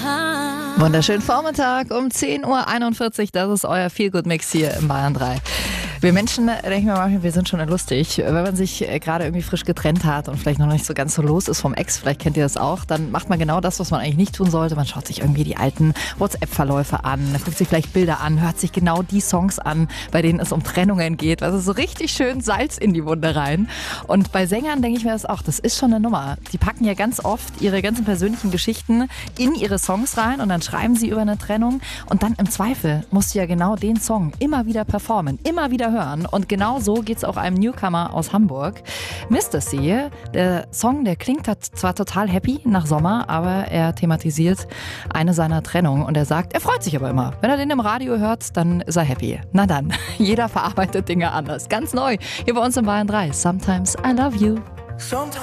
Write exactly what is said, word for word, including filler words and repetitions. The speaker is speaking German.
Wunderschönen Vormittag um zehn Uhr einundvierzig. Das ist euer Feel-Good-Mix hier im Bayern drei. Wir Menschen denken wir manchmal, wir sind schon lustig. Wenn man sich gerade irgendwie frisch getrennt hat und vielleicht noch nicht so ganz so los ist vom Ex, vielleicht kennt ihr das auch, dann macht man genau das, was man eigentlich nicht tun sollte. Man schaut sich irgendwie die alten WhatsApp-Verläufe an, guckt sich vielleicht Bilder an, hört sich genau die Songs an, bei denen es um Trennungen geht. Also so richtig schön Salz in die Wunde rein. Und bei Sängern denke ich mir das auch, das ist schon eine Nummer. Die packen ja ganz oft ihre ganzen persönlichen Geschichten in ihre Songs rein und dann schreiben sie über eine Trennung. Und dann im Zweifel musst du ja genau den Song immer wieder performen, immer wieder hören. Und genau so geht es auch einem Newcomer aus Hamburg. Mister C, der Song, der klingt zwar total happy nach Sommer, aber er thematisiert eine seiner Trennungen und er sagt, er freut sich aber immer. Wenn er den im Radio hört, dann ist er happy. Na dann, jeder verarbeitet Dinge anders. Ganz neu, hier bei uns im Bayern drei. Sometimes I love you.